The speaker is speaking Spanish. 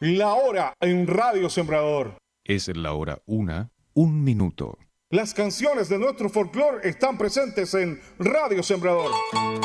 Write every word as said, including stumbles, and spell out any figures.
La hora en Radio Sembrador. Es la hora una, un minuto. Las canciones de nuestro folclore están presentes en Radio Sembrador.